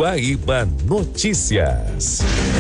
Guaíba Notícias.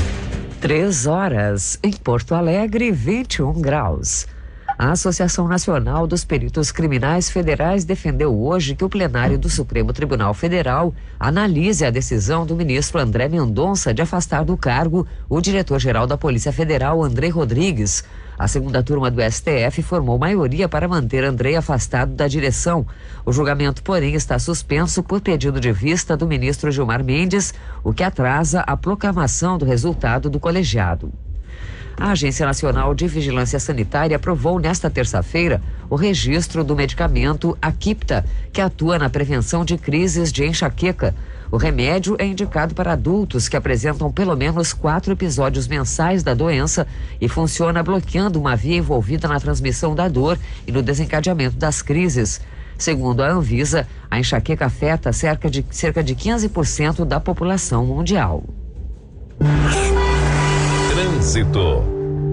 3 em Porto Alegre, 21 graus. A Associação Nacional dos Peritos Criminais Federais defendeu hoje que o plenário do Supremo Tribunal Federal analise a decisão do ministro André Mendonça de afastar do cargo o diretor-geral da Polícia Federal, André Rodrigues. A segunda turma do STF formou maioria para manter André afastado da direção. O julgamento, porém, está suspenso por pedido de vista do ministro Gilmar Mendes, o que atrasa a proclamação do resultado do colegiado. A Agência Nacional de Vigilância Sanitária aprovou nesta terça-feira o registro do medicamento Aquipta, que atua na prevenção de crises de enxaqueca. O remédio é indicado para adultos que apresentam pelo menos 4 episódios mensais da doença e funciona bloqueando uma via envolvida na transmissão da dor e no desencadeamento das crises. Segundo a Anvisa, a enxaqueca afeta cerca de 15% da população mundial. Trânsito.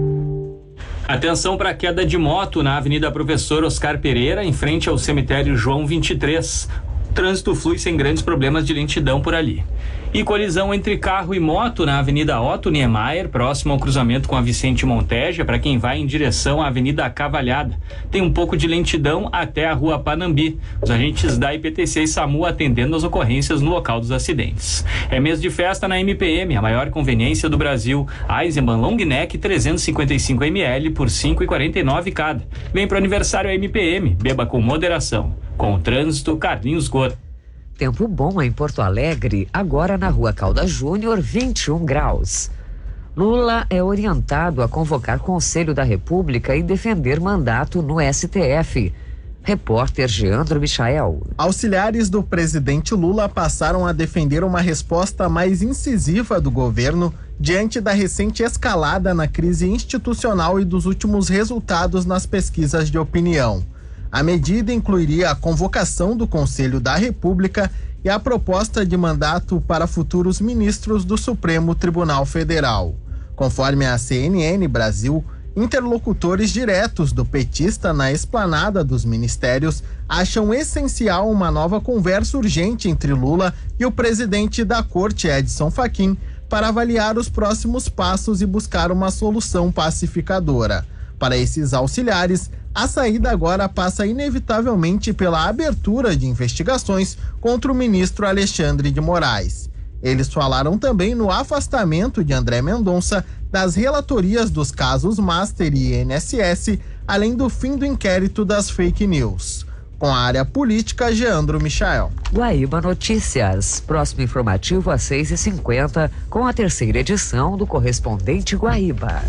Atenção para a queda de moto na Avenida Professor Oscar Pereira, em frente ao cemitério João 23. O trânsito flui sem grandes problemas de lentidão por ali. E colisão entre carro e moto na Avenida Otto Niemeyer, próximo ao cruzamento com a Vicente Monteja, para quem vai em direção à Avenida Cavalhada. Tem um pouco de lentidão até a Rua Panambi. Os agentes da IPTC e SAMU atendendo as ocorrências no local dos acidentes. É mês de festa na MPM, a maior conveniência do Brasil. Eisenbahn Long Neck 355 ml por R$ 5,49 cada. Vem pro aniversário MPM, beba com moderação. Com o trânsito, Carlinhos Gota. Tempo bom em Porto Alegre, agora na Rua Caldas Júnior, 21 graus. Lula é orientado a convocar Conselho da República e defender mandato no STF. Repórter Geandro Michael. Auxiliares do presidente Lula passaram a defender uma resposta mais incisiva do governo diante da recente escalada na crise institucional e dos últimos resultados nas pesquisas de opinião. A medida incluiria a convocação do Conselho da República e a proposta de mandato para futuros ministros do Supremo Tribunal Federal. Conforme a CNN Brasil, interlocutores diretos do petista na esplanada dos ministérios acham essencial uma nova conversa urgente entre Lula e o presidente da Corte, Edson Fachin, para avaliar os próximos passos e buscar uma solução pacificadora. Para esses auxiliares, a saída agora passa inevitavelmente pela abertura de investigações contra o ministro Alexandre de Moraes. Eles falaram também no afastamento de André Mendonça das relatorias dos casos Master e INSS, além do fim do inquérito das fake news. Com a área política, Geandro Michael. Guaíba Notícias. Próximo informativo às 6h50, com a terceira edição do Correspondente Guaíba.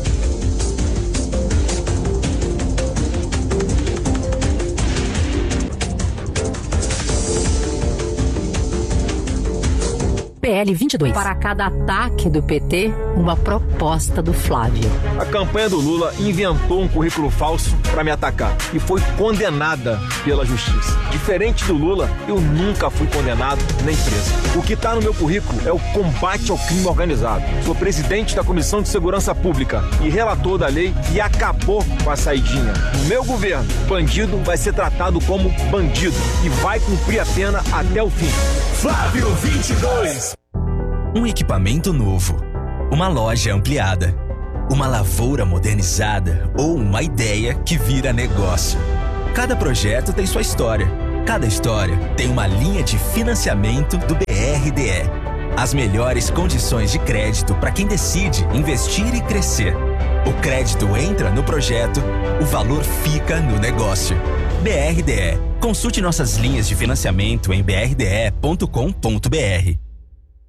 PL 22. Para cada ataque do PT, uma proposta do Flávio. A campanha do Lula inventou um currículo falso para me atacar e foi condenada pela justiça. Diferente do Lula, eu nunca fui condenado nem preso. O que está no meu currículo é o combate ao crime organizado. Sou presidente da Comissão de Segurança Pública e relator da lei e acabou com a saidinha. No meu governo, bandido vai ser tratado como bandido e vai cumprir a pena até o fim. Flávio 22. Um equipamento novo, uma loja ampliada, uma lavoura modernizada ou uma ideia que vira negócio. Cada projeto tem sua história. Cada história tem uma linha de financiamento do BRDE. As melhores condições de crédito para quem decide investir e crescer. O crédito entra no projeto, o valor fica no negócio. BRDE. Consulte nossas linhas de financiamento em brde.com.br.